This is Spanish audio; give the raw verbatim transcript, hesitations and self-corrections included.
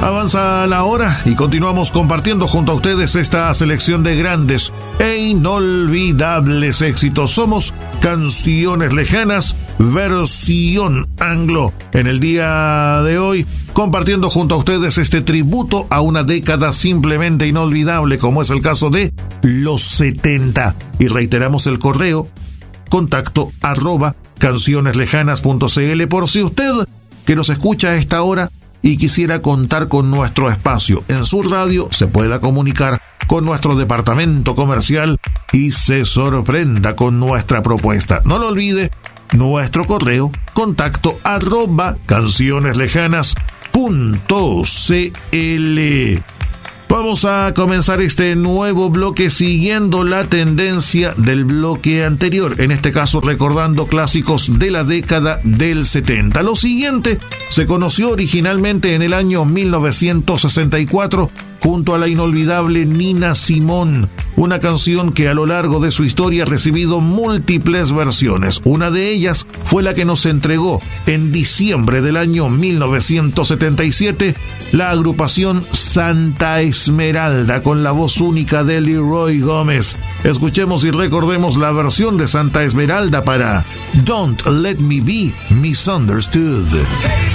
Avanza la hora y continuamos compartiendo junto a ustedes esta selección de grandes e inolvidables éxitos. Somos Canciones Lejanas, versión anglo. En el día de hoy, compartiendo junto a ustedes este tributo a una década simplemente inolvidable, como es el caso de los setenta. Y reiteramos el correo, contacto arroba cancioneslejanas.cl, por si usted que nos escucha a esta hora y quisiera contar con nuestro espacio en su radio, se pueda comunicar con nuestro departamento comercial y se sorprenda con nuestra propuesta. No lo olvide, nuestro correo, contacto arroba cancioneslejanas.cl. Vamos a comenzar este nuevo bloque siguiendo la tendencia del bloque anterior, en este caso recordando clásicos de la década del setenta. Lo siguiente se conoció originalmente en el año mil novecientos sesenta y cuatro junto a la inolvidable Nina Simone, una canción que a lo largo de su historia ha recibido múltiples versiones. Una de ellas fue la que nos entregó en diciembre del año mil novecientos setenta y siete la agrupación Santa Esmeralda con la voz única de Leroy Gómez. Escuchemos y recordemos la versión de Santa Esmeralda para Don't Let Me Be Misunderstood.